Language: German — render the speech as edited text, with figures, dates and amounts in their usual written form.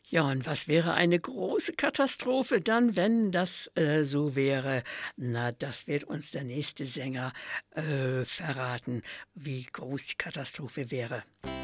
Ja, und was wäre eine große Katastrophe dann, wenn das, so wäre? Na, das wird uns der nächste Sänger, verraten, wie groß die Katastrophe wäre.